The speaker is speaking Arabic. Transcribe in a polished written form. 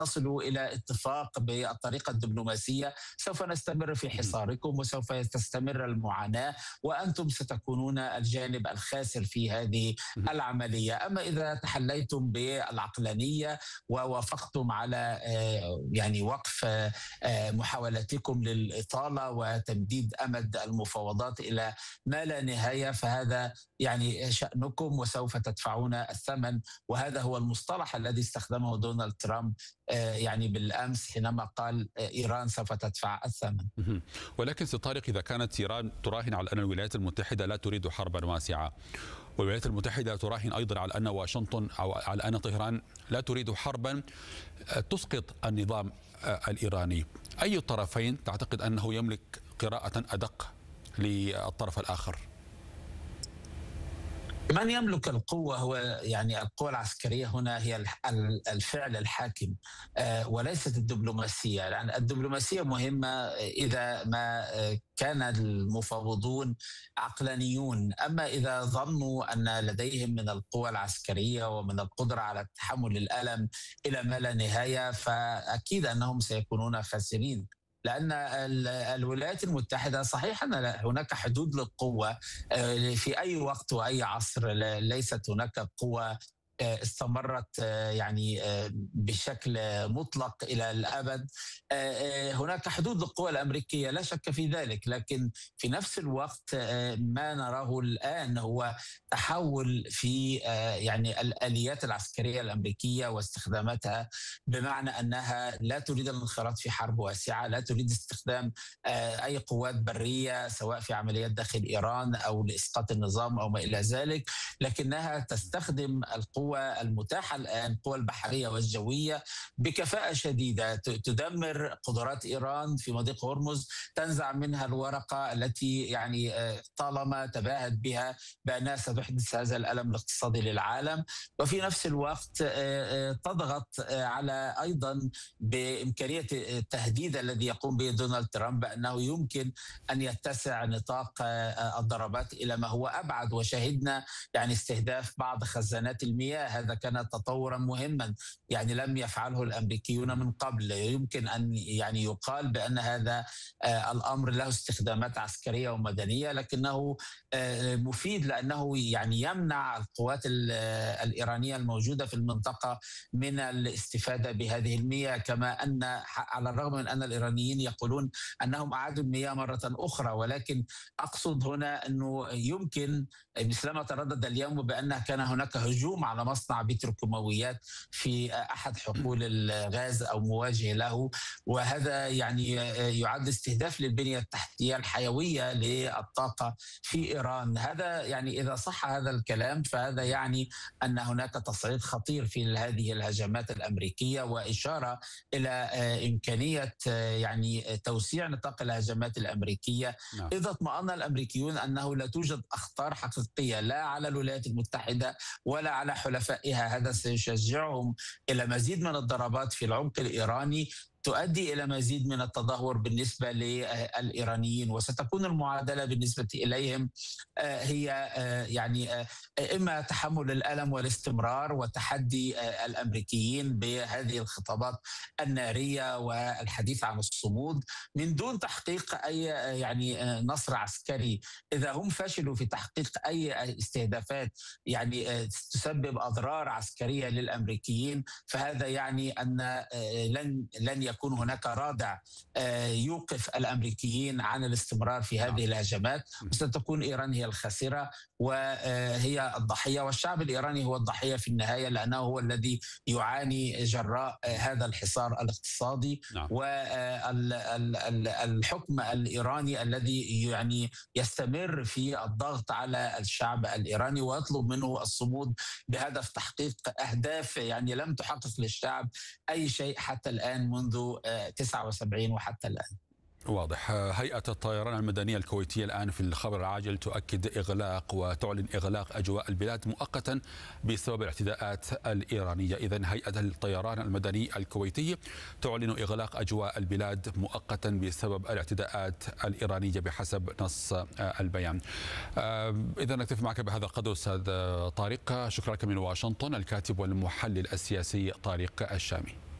تصلوا إلى اتفاق بالطريقة الدبلوماسية سوف نستمر في حصاركم وسوف تستمر المعاناة، وأنتم ستكونون الجانب الخاسر في هذه العملية. أما إذا تحليتم بالعقلانية ووافقتم على يعني وقف محاولاتكم للإطالة وتمديد أمد المفاوضات إلى ما لا نهاية، فهذا يعني شأنكم وسوف تدفعون الثمن. وهذا هو المصطلح الذي استخدمه دونالد ترامب يعني بالأمس حينما قال إيران سوف تدفع الثمن. ولكن سي طارق، إذا كانت إيران تراهن على أن الولايات المتحدة لا تريد حربا واسعة، والولايات المتحدة تراهن أيضا على أن واشنطن أو على أن طهران لا تريد حربا تسقط النظام الإيراني، أي الطرفين تعتقد أنه يملك قراءة أدق للطرف الآخر؟ من يملك القوة هو يعني القوة العسكرية هنا هي الفعل الحاكم وليست الدبلوماسية، لأن الدبلوماسية مهمة إذا ما كان المفاوضون عقلانيون. أما إذا ظنوا أن لديهم من القوة العسكرية ومن القدرة على تحمل الألم إلى ما لا نهاية فأكيد أنهم سيكونون خاسرين، لأن الولايات المتحدة صحيح أن هناك حدود للقوة في أي وقت وأي عصر، ليست هناك قوة استمرت يعني بشكل مطلق إلى الأبد. هناك حدود للقوى الأمريكية لا شك في ذلك، لكن في نفس الوقت ما نراه الآن هو تحول في يعني الآليات العسكرية الأمريكية واستخداماتها، بمعنى أنها لا تريد الانخراط في حرب واسعة، لا تريد استخدام أي قوات برية سواء في عمليات داخل إيران أو لإسقاط النظام أو ما إلى ذلك، لكنها تستخدم القوة المتاحة الآن، القوى البحرية والجوية بكفاءة شديدة، تدمر قدرات إيران في مضيق هرمز، تنزع منها الورقة التي يعني طالما تباهت بها بأنها ستحدث هذا الألم الاقتصادي للعالم، وفي نفس الوقت تضغط على أيضا بإمكانية التهديد الذي يقوم به دونالد ترامب بأنه يمكن أن يتسع نطاق الضربات إلى ما هو أبعد. وشاهدنا يعني استهداف بعض خزانات المياه، هذا كان تطورا مهما يعني لم يفعله الأمريكيون من قبل. يمكن أن يعني يقال بأن هذا الأمر له استخدامات عسكرية ومدنية، لكنه مفيد لأنه يعني يمنع القوات الإيرانية الموجودة في المنطقة من الاستفادة بهذه المياه، كما أن على الرغم من أن الإيرانيين يقولون أنهم أعادوا المياه مرة أخرى، ولكن أقصد هنا أنه يمكن مثلما تردد اليوم بأن كان هناك هجوم على مصنع بتروكيماويات في أحد حقول الغاز أو مواجه له، وهذا يعني يعد استهداف للبنية التحتية الحيوية للطاقة في إيران. هذا يعني إذا صح هذا الكلام فهذا يعني أن هناك تصعيد خطير في هذه الهجمات الأمريكية وإشارة إلى إمكانية يعني توسيع نطاق الهجمات الأمريكية إذا اطمأن الأمريكيون أنه لا توجد أخطار حقيقية لا على الولايات المتحدة ولا على حلفائها. هذا سيشجعهم إلى مزيد من الضربات في العمق الإيراني تؤدي إلى مزيد من التدهور بالنسبة للإيرانيين، وستكون المعادلة بالنسبة إليهم هي يعني إما تحمل الألم والاستمرار وتحدي الأمريكيين بهذه الخطابات النارية والحديث عن الصمود من دون تحقيق أي يعني نصر عسكري. إذا هم فشلوا في تحقيق أي استهدافات يعني تسبب أضرار عسكرية للأمريكيين، فهذا يعني أن لن يكون هناك رادع يوقف الأمريكيين عن الاستمرار في هذه الهجمات، وستكون إيران هي الخاسرة وهي الضحية، والشعب الإيراني هو الضحية في النهاية، لأنه هو الذي يعاني جراء هذا الحصار الاقتصادي والحكم الإيراني الذي يعني يستمر في الضغط على الشعب الإيراني ويطلب منه الصمود بهدف تحقيق أهداف يعني لم تحقق للشعب أي شيء حتى الآن منذ 79 وحتى الآن. واضح. هيئة الطيران المدنية الكويتية الآن في الخبر العاجل تؤكد إغلاق وتعلن إغلاق أجواء البلاد مؤقتا بسبب الاعتداءات الإيرانية. إذن هيئة الطيران المدني الكويتي تعلن إغلاق أجواء البلاد مؤقتا بسبب الاعتداءات الإيرانية بحسب نص البيان. إذن نكتفي معك بهذا القدر أستاذ طارق. شكرا لك من واشنطن الكاتب والمحلل السياسي طارق الشامي.